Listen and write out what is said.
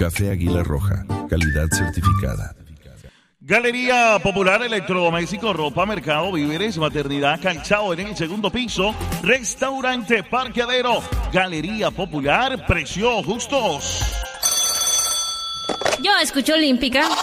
Café Águila Roja, calidad certificada. Galería Popular, electrodomésticos, ropa, mercado, víveres, maternidad, calzado en el segundo piso, restaurante, parqueadero. Galería Popular, precios justos. Yo escucho Olímpica.